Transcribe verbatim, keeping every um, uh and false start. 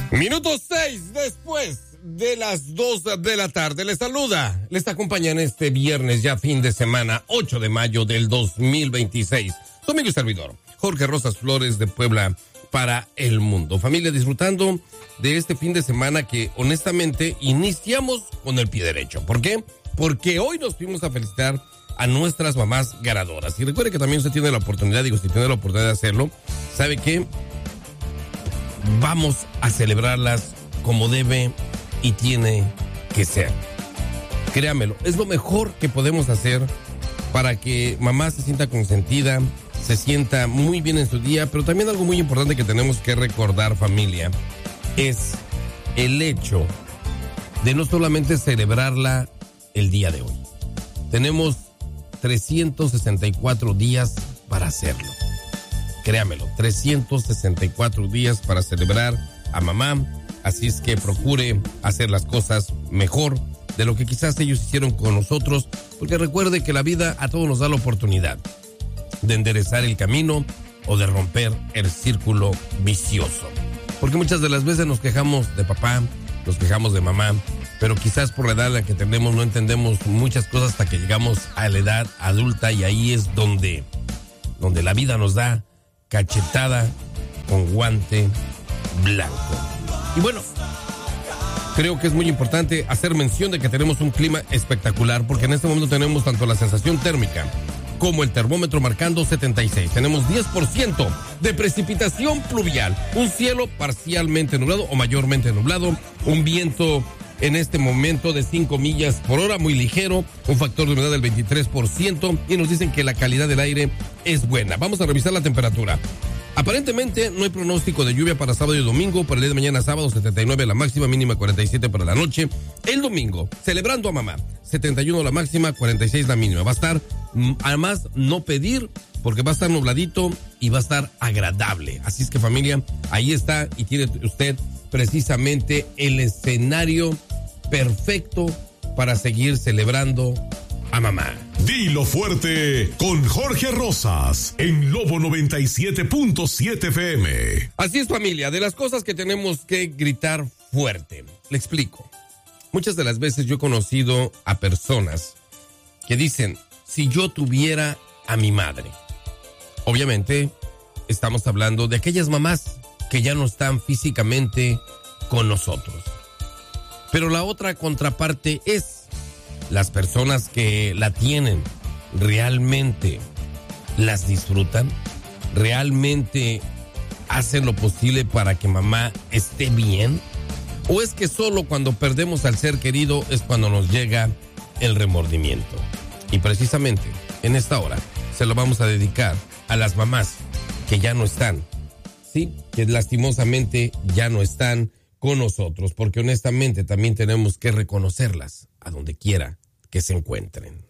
Minuto seis después de las dos de la tarde. Les saluda, les acompaña en este viernes, ya fin de semana, ocho de mayo del dos mil veintiséis. Su amigo y servidor, Jorge Rosas Flores, de Puebla para el mundo. Familia, disfrutando de este fin de semana que honestamente iniciamos con el pie derecho. ¿Por qué? Porque hoy nos fuimos a felicitar a nuestras mamás ganadoras. Y recuerde que también usted tiene la oportunidad, digo, si tiene la oportunidad de hacerlo, ¿sabe qué? Vamos a celebrarlas como debe y tiene que ser. Créamelo, es lo mejor que podemos hacer para que mamá se sienta consentida, se sienta muy bien en su día, pero también algo muy importante que tenemos que recordar, familia, es el hecho de no solamente celebrarla el día de hoy. Tenemos trescientos sesenta y cuatro días para hacerlo. Créamelo, trescientos sesenta y cuatro días para celebrar a mamá, así es que procure hacer las cosas mejor de lo que quizás ellos hicieron con nosotros, porque recuerde que la vida a todos nos da la oportunidad de enderezar el camino o de romper el círculo vicioso. Porque muchas de las veces nos quejamos de papá, nos quejamos de mamá, pero quizás por la edad en la que tenemos no entendemos muchas cosas hasta que llegamos a la edad adulta, y ahí es donde, donde la vida nos da cachetada con guante blanco. Y bueno, creo que es muy importante hacer mención de que tenemos un clima espectacular, porque en este momento tenemos tanto la sensación térmica como el termómetro marcando setenta y seis. Tenemos diez por ciento de precipitación pluvial, un cielo parcialmente nublado o mayormente nublado, un viento en este momento de cinco millas por hora, muy ligero, un factor de humedad del veintitrés por ciento, y nos dicen que la calidad del aire es buena. Vamos a revisar la temperatura. Aparentemente no hay pronóstico de lluvia para sábado y domingo. Para el día de mañana, sábado, setenta y nueve la máxima, mínima cuarenta y siete para la noche. El domingo, celebrando a mamá, setenta y uno la máxima, cuarenta y seis la mínima. Va a estar, además, no pedir, porque va a estar nubladito y va a estar agradable. Así es que, familia, ahí está, y tiene usted precisamente el escenario perfecto para seguir celebrando a mamá. Dilo fuerte con Jorge Rosas en Lobo noventa y siete punto siete F M. Así es, familia, de las cosas que tenemos que gritar fuerte. Le explico. Muchas de las veces yo he conocido a personas que dicen, si yo tuviera a mi madre. Obviamente estamos hablando de aquellas mamás que ya no están físicamente con nosotros. Pero la otra contraparte es las personas que la tienen, ¿realmente las disfrutan? ¿Realmente hacen lo posible para que mamá esté bien? ¿O es que solo cuando perdemos al ser querido es cuando nos llega el remordimiento? Y precisamente en esta hora se lo vamos a dedicar a las mamás que ya no están, sí, que lastimosamente ya no están con nosotros, porque honestamente también tenemos que reconocerlas a donde quiera que se encuentren.